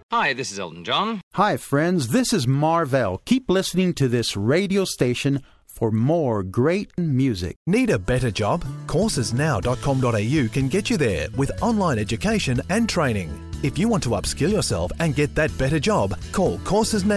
Hi, this is Elton John. Hi, friends. This is Marvell. Keep listening to this radio station for more great music. Need a better job? Coursesnow.com.au can get you there with online education and training. If you want to upskill yourself and get that better job, call Courses Now.